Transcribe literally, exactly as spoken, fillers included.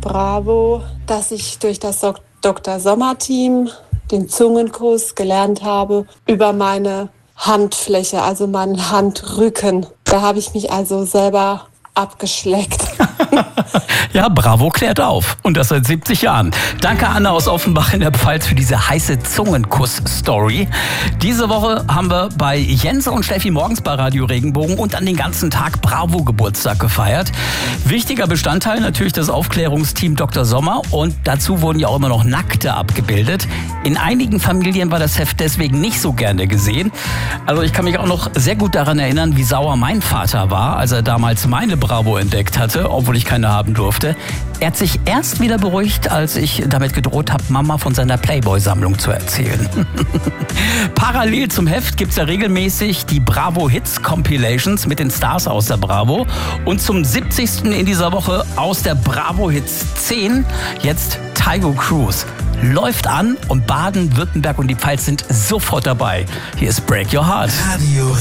Bravo, dass ich durch das Doktor Sommer-Team den Zungenkuss gelernt habe über meine Handfläche, also meinen Handrücken. Da habe ich mich also selber abgeschleckt. Ja, Bravo klärt auf. Und das seit siebzig Jahren. Danke, Anna aus Offenbach in der Pfalz, für diese heiße Zungenkuss-Story. Diese Woche haben wir bei Jens und Steffi morgens bei Radio Regenbogen und an den ganzen Tag Bravo-Geburtstag gefeiert. Wichtiger Bestandteil natürlich das Aufklärungsteam Doktor Sommer. Und dazu wurden ja auch immer noch Nackte abgebildet. In einigen Familien war das Heft deswegen nicht so gerne gesehen. Also ich kann mich auch noch sehr gut daran erinnern, wie sauer mein Vater war, als er damals meine Bravo entdeckt hatte, obwohl ich keine haben durfte. Er hat sich erst wieder beruhigt, als ich damit gedroht habe, Mama von seiner Playboy-Sammlung zu erzählen. Parallel zum Heft gibt es ja regelmäßig die Bravo-Hits-Compilations mit den Stars aus der Bravo. Und zum siebzigsten in dieser Woche aus der Bravo-Hits zehn jetzt Taio Cruz. Läuft an und Baden-Württemberg und die Pfalz sind sofort dabei. Hier ist Break Your Heart. Radio